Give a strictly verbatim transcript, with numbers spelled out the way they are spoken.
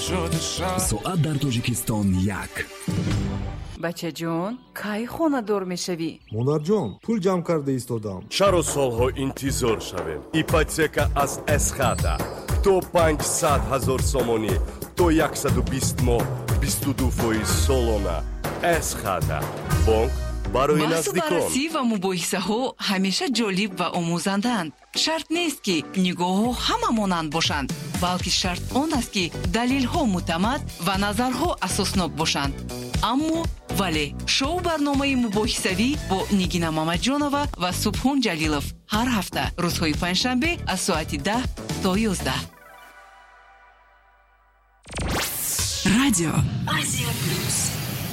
соат дар тоҷикистон як. бача ҷон, кай хонадор мешавӣ? монарҷон, пул ҷамъ карда истодам. чаро солҳо интизор шавем? ипотека аз эсхата то панҷсад ҳазор сомонӣ то яксаду бист моҳ бисту ду фоиз солона. эсхата бонк барои наздикон. баҳсу баррасӣ ва мубоҳисаҳо ҳамеша ҷолиб ва омӯзанданд. шарт нест ки нигоҳҳо ҳама монанд бошанд, балки шарт он аст ки далелҳо муътамад ва назарҳо асоснок бошанд. аммо вале шоу барномаи мубоҳисавӣ бо нигина мамаҷонова ва субҳон ҷалилов ҳар ҳафта рӯзҳои панҷшанбе аз соати даҳ то ёздаҳ. радио Азия плюс.